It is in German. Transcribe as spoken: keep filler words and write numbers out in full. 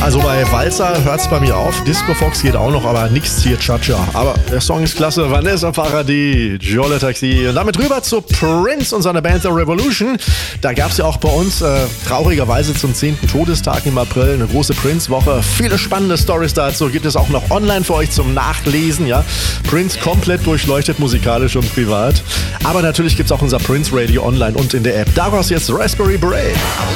Also bei Walzer hört es bei mir auf. Disco Fox geht auch noch, aber nix hier Cha-Cha. Aber der Song ist klasse. Vanessa Paradis, Jolie Taxi. Und damit rüber zu Prince und seiner Band The Revolution. Da gab es ja auch bei uns äh, traurigerweise zum zehnten Todestag im April eine große Prince-Woche. Viele spannende Stories dazu gibt es auch noch online für euch zum Nachlesen. Ja, Prince komplett durchleuchtet musikalisch und privat. Aber natürlich gibt es auch unser Prince Radio online und in der App. Daraus jetzt Raspberry Beret.